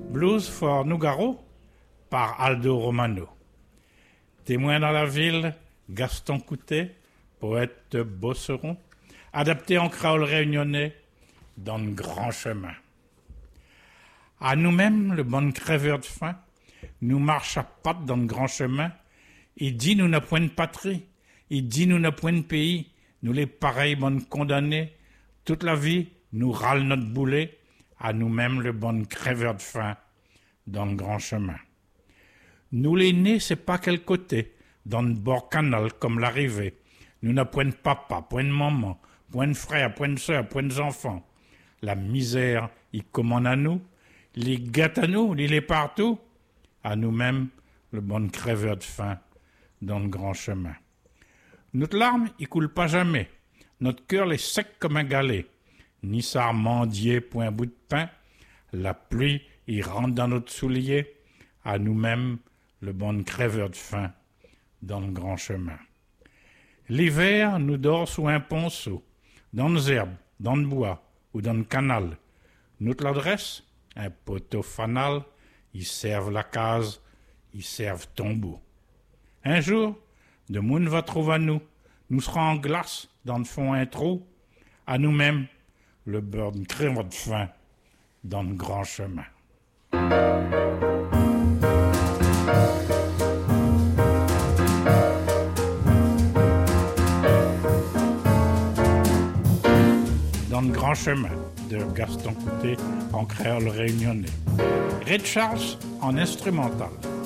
Blues for Nougaro par Aldo Romano. Témoin dans la ville, Gaston Coutet, poète bosseron, adapté en créole réunionnais dans le grand chemin. À nous-mêmes, le bon crèveur de faim, nous marche à pattes dans le grand chemin. Il dit nous n'a point de patrie, il dit nous n'a point de pays, nous les pareils bonnes condamnés, toute la vie nous râle notre boulet, à nous-mêmes le bon crèveur de faim dans le grand chemin. Nous les nés, c'est pas quel côté, dans le bord canal comme l'arrivée. Nous n'a point de papa, point de maman, point de frère, point de soeur, point d'enfants. La misère, il commande à nous, les gâte à nous, il est partout, à nous-mêmes le bon crèveur de faim dans le grand chemin. Notre larme, il coule pas jamais, notre cœur est sec comme un galet, ni ça mendier point bout de pain, la pluie, il rentre dans notre soulier, à nous-mêmes le bon crèveur de faim dans le grand chemin. L'hiver nous dort sous un ponceau, dans les herbes, dans le bois ou dans le canal. Notre l'adresse, un poteau fanal, ils servent la case, ils servent tombeau. Un jour, de moun va trouver à nous, nous serons en glace dans le fond un trou, à nous-mêmes le beurre de crève de faim dans le grand chemin. Dans le grand chemin de Gaston Coutet en créole réunionnais. Ray Charles en instrumental.